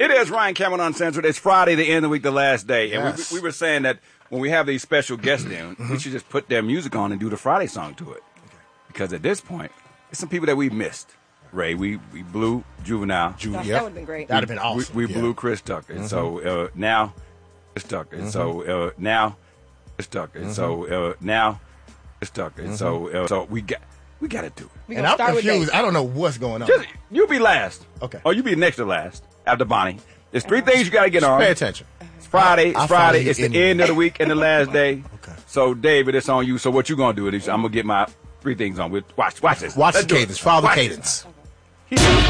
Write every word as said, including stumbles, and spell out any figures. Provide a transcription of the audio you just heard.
It is Ryan Cameron Uncensored. It's Friday, the end of the week, the last day. And Yes. we, we were saying that when we have these special guests in, we should just put their music on and do the Friday song to it. Because at this point, it's some people that we missed. Ray, we, we blew Juvenile. Ju- That, yep. that would have been great. That'd have been awesome. We, we yeah. blew Chris Tucker. And so uh, now, Chris Tucker. And so uh, now, Chris Tucker. And so uh, now, Chris Tucker. And so uh, so we got we got to do it. We And gonna I'm start with confused. Dave. I don't know what's going on. Just, you be last. Okay. Or you be next to last after Bonnie. There's three things you got to get on. Pay attention. It's Friday. It's I'll Friday. follow you It's the in- end of the week and the last day. Okay. So, David, it's on you. So, what you going to do is I'm going to get my three things on. We'll, watch, watch this. Watch Let's the do it. cadence. Follow the Watch cadence. this. He-